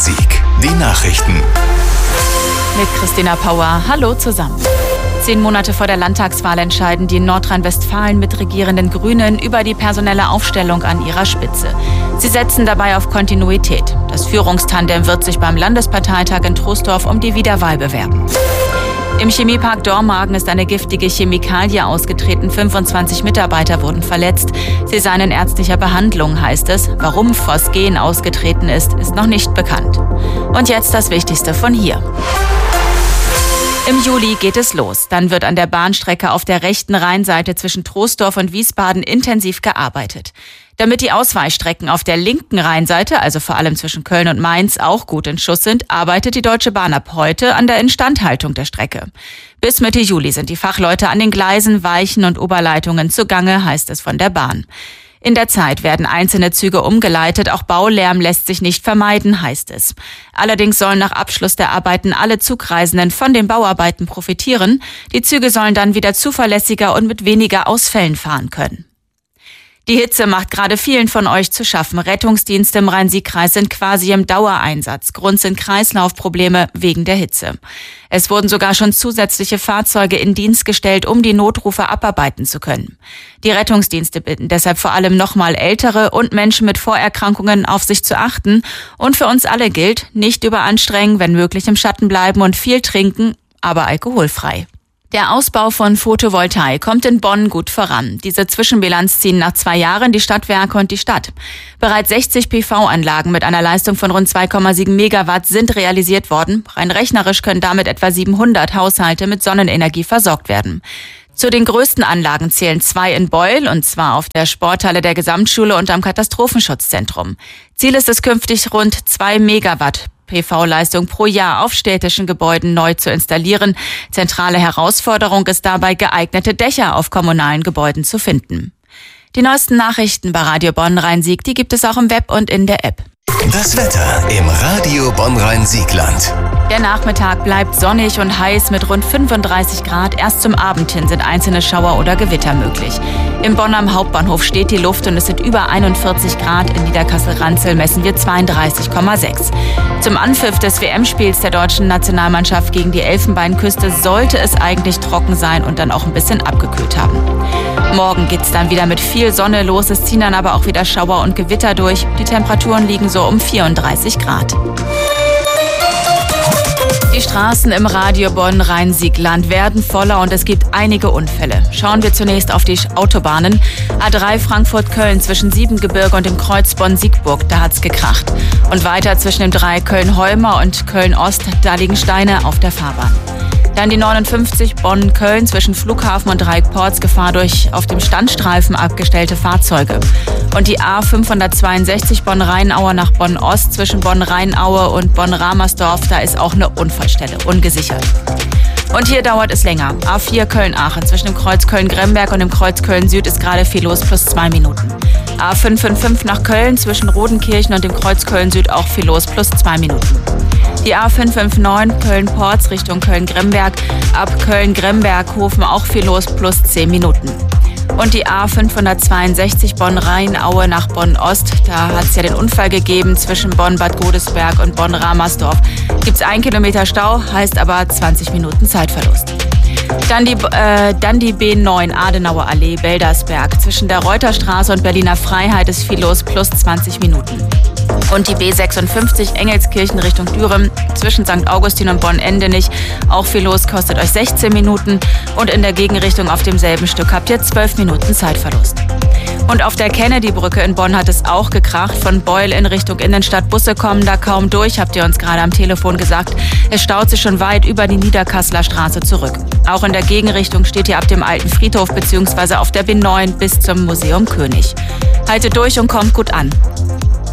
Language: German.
Musik. Die Nachrichten. Mit Christina Pauer. Hallo zusammen. 10 Monate vor der Landtagswahl entscheiden die in Nordrhein-Westfalen mitregierenden Grünen über die personelle Aufstellung an ihrer Spitze. Sie setzen dabei auf Kontinuität. Das Führungstandem wird sich beim Landesparteitag in Troisdorf um die Wiederwahl bewerben. Im Chemiepark Dormagen ist eine giftige Chemikalie ausgetreten. 25 Mitarbeiter wurden verletzt. Sie seien in ärztlicher Behandlung, heißt es. Warum Phosgen ausgetreten ist, ist noch nicht bekannt. Und jetzt das Wichtigste von hier. Im Juli geht es los. Dann wird an der Bahnstrecke auf der rechten Rheinseite zwischen Troisdorf und Wiesbaden intensiv gearbeitet. Damit die Ausweichstrecken auf der linken Rheinseite, also vor allem zwischen Köln und Mainz, auch gut in Schuss sind, arbeitet die Deutsche Bahn ab heute an der Instandhaltung der Strecke. Bis Mitte Juli sind die Fachleute an den Gleisen, Weichen und Oberleitungen zugange, heißt es von der Bahn. In der Zeit werden einzelne Züge umgeleitet, auch Baulärm lässt sich nicht vermeiden, heißt es. Allerdings sollen nach Abschluss der Arbeiten alle Zugreisenden von den Bauarbeiten profitieren. Die Züge sollen dann wieder zuverlässiger und mit weniger Ausfällen fahren können. Die Hitze macht gerade vielen von euch zu schaffen. Rettungsdienste im Rhein-Sieg-Kreis sind quasi im Dauereinsatz. Grund sind Kreislaufprobleme wegen der Hitze. Es wurden sogar schon zusätzliche Fahrzeuge in Dienst gestellt, um die Notrufe abarbeiten zu können. Die Rettungsdienste bitten deshalb vor allem nochmal Ältere und Menschen mit Vorerkrankungen auf sich zu achten. Und für uns alle gilt, nicht überanstrengen, wenn möglich im Schatten bleiben und viel trinken, aber alkoholfrei. Der Ausbau von Photovoltaik kommt in Bonn gut voran. Diese Zwischenbilanz ziehen nach 2 Jahren die Stadtwerke und die Stadt. Bereits 60 PV-Anlagen mit einer Leistung von rund 2,7 Megawatt sind realisiert worden. Rein rechnerisch können damit etwa 700 Haushalte mit Sonnenenergie versorgt werden. Zu den größten Anlagen zählen 2 in Beul, und zwar auf der Sporthalle der Gesamtschule und am Katastrophenschutzzentrum. Ziel ist es künftig, rund 2 Megawatt PV-Leistung pro Jahr auf städtischen Gebäuden neu zu installieren. Zentrale Herausforderung ist dabei, geeignete Dächer auf kommunalen Gebäuden zu finden. Die neuesten Nachrichten bei Radio Bonn Rhein-Sieg, die gibt es auch im Web und in der App. Das Wetter im Radio Bonn Rhein-Sieg-Land. Der Nachmittag bleibt sonnig und heiß mit rund 35 Grad. Erst zum Abend hin sind einzelne Schauer oder Gewitter möglich. Im Bonn am Hauptbahnhof steht die Luft und es sind über 41 Grad. In Niederkassel-Ranzel messen wir 32,6. Zum Anpfiff des WM-Spiels der deutschen Nationalmannschaft gegen die Elfenbeinküste sollte es eigentlich trocken sein und dann auch ein bisschen abgekühlt haben. Morgen geht's dann wieder mit viel Sonne los. Es ziehen dann aber auch wieder Schauer und Gewitter durch. Die Temperaturen liegen so um 34 Grad. Die Straßen im Radio Bonn Rhein-Sieg-Land werden voller und es gibt einige Unfälle. Schauen wir zunächst auf die Autobahnen. A3 Frankfurt-Köln zwischen Siebengebirge und dem Kreuz Bonn-Siegburg, da hat's gekracht. Und weiter zwischen dem 3 Köln-Holmer und Köln-Ost, da liegen Steine auf der Fahrbahn. Dann die 59 Bonn-Köln zwischen Flughafen und Dreieckports, Gefahr durch auf dem Standstreifen abgestellte Fahrzeuge. Und die A562 Bonn-Rheinaue nach Bonn-Ost zwischen Bonn-Rheinaue und Bonn-Ramersdorf, da ist auch eine Unfallstelle, ungesichert. Und hier dauert es länger. A4 Köln-Aachen zwischen dem Kreuz Köln-Gremberg und dem Kreuz Köln-Süd ist gerade viel los, plus 2 Minuten. A555 nach Köln zwischen Rodenkirchen und dem Kreuz Köln-Süd auch viel los, plus 2 Minuten. Die A559 Köln-Porz Richtung Köln-Gremberg, ab Köln-Gremberg-Hofen auch viel los, plus 10 Minuten. Und die A562 Bonn-Rheinaue nach Bonn-Ost, da hat es ja den Unfall gegeben zwischen Bonn-Bad Godesberg und Bonn-Ramersdorf. Gibt's 1 Kilometer Stau, heißt aber 20 Minuten Zeitverlust. Dann die B9 Adenauer Allee, Beldersberg. Zwischen der Reuterstraße und Berliner Freiheit ist viel los, plus 20 Minuten. Und die B56 Engelskirchen Richtung Dürüm zwischen St. Augustin und Bonn-Endenich. Auch viel los, kostet euch 16 Minuten. Und in der Gegenrichtung auf demselben Stück habt ihr 12 Minuten Zeitverlust. Und auf der Kennedy-Brücke in Bonn hat es auch gekracht. Von Beul in Richtung Innenstadt. Busse kommen da kaum durch, habt ihr uns gerade am Telefon gesagt. Es staut sich schon weit über die Niederkasseler Straße zurück. Auch in der Gegenrichtung steht ihr ab dem alten Friedhof bzw. auf der B9 bis zum Museum König. Haltet durch und kommt gut an.